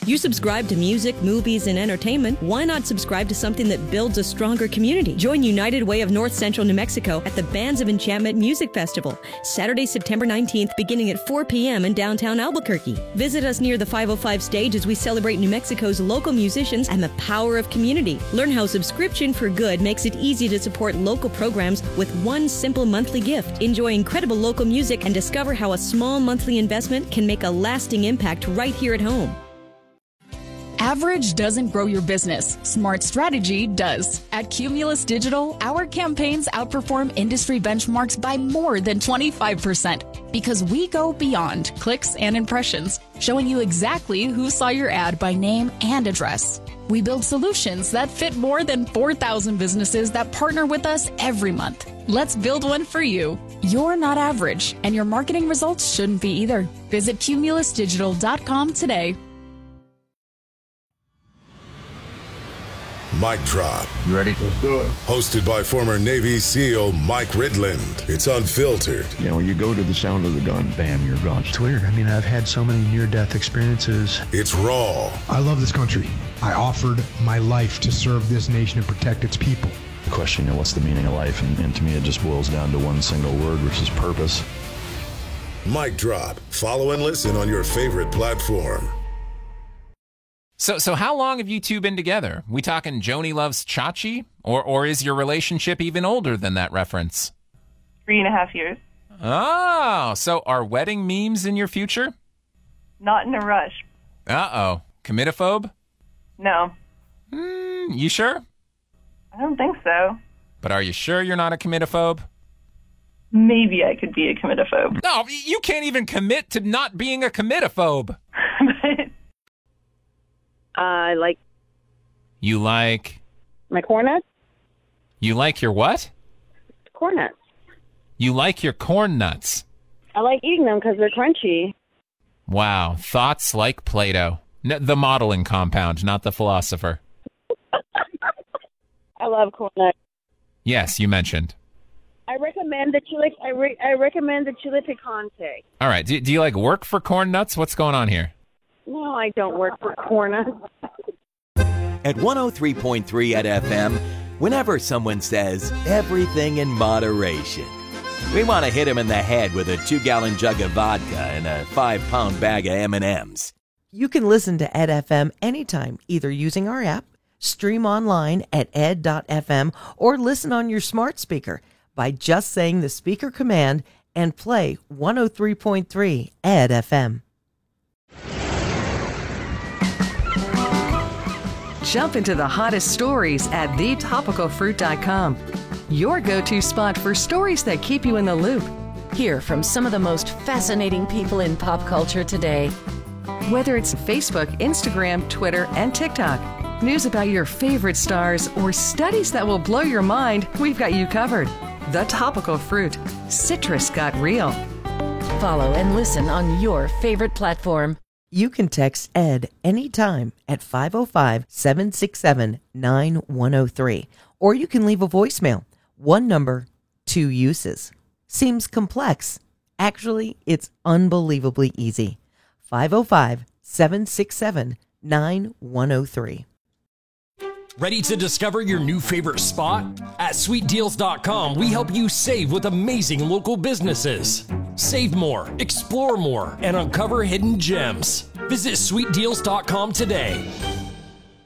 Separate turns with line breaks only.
You subscribe to music, movies, and entertainment. Why not subscribe to something that builds a stronger community? Join United Way of North Central New Mexico at the Bands of Enchantment Music Festival, Saturday, September 19th, beginning at 4 p.m. in downtown Albuquerque. Visit us near the 505 stage as we celebrate New Mexico's local musicians and the power of community. Learn how Subscription for Good makes it easy to support local programs with one simple monthly gift. Enjoy incredible local music and discover how a small monthly investment can make a lasting impact right here at home.
Average doesn't grow your business. Smart strategy does. At Cumulus Digital, our campaigns outperform industry benchmarks by more than 25% because we go beyond clicks and impressions, showing you exactly who saw your ad by name and address. We build solutions that fit more than 4,000 businesses that partner with us every month. Let's build one for you. You're not average, and your marketing results shouldn't be either. Visit cumulusdigital.com today.
Mic Drop.
You ready? Let's do it.
Hosted by former Navy SEAL Mike Ridland. It's unfiltered.
You know, you go to the sound of the gun, bam, you're gone.
It's weird. I mean, I've had so many near-death experiences.
It's raw.
I love this country. I offered my life to serve this nation and protect its people.
The question, you know, what's the meaning of life? And to me, it just boils down to one single word, which is purpose.
Mic Drop. Follow and listen on your favorite platform.
So how long have you two been together? We talking Joni loves Chachi? Or is your relationship even older than that reference?
3.5 years.
Oh, so are wedding memes in your future?
Not in a rush.
Uh-oh. Committophobe?
No.
You sure?
I don't think so.
But are you sure you're not a committophobe?
Maybe I could be a committophobe.
No, you can't even commit to not being a committophobe.
I like...
You like...
My corn nuts?
You like your what?
Corn nuts.
You like your corn nuts?
I like eating them because they're crunchy.
Wow, thoughts like Plato. The modeling compound, not the philosopher.
I love corn nuts.
Yes, you mentioned.
I recommend the chile. I recommend the chile picante.
All right. Do you like work for corn nuts? What's going on here?
No, I don't work for corn nuts.
At 103.3 at FM, whenever someone says everything in moderation, we want to hit them in the head with a 2-gallon jug of vodka and a 5-pound bag of M&Ms.
You can listen to Ed FM anytime, either using our app, stream online at ed.fm, or listen on your smart speaker by just saying the speaker command and play 103.3 Ed FM.
Jump into the hottest stories at thetopicalfruit.com. Your go-to spot for stories that keep you in the loop.
Hear from some of the most fascinating people in pop culture today.
Whether it's Facebook, Instagram, Twitter, and TikTok, news about your favorite stars, or studies that will blow your mind, we've got you covered. The Topical Fruit. Citrus got real.
Follow and listen on your favorite platform.
You can text Ed anytime at 505-767-9103. Or you can leave a voicemail. One number, 2 uses. Seems complex. Actually, it's unbelievably easy. 505-767-9103.
Ready to discover your new favorite spot? At SweetDeals.com, we help you save with amazing local businesses. Save more, explore more, and uncover hidden gems. Visit SweetDeals.com today.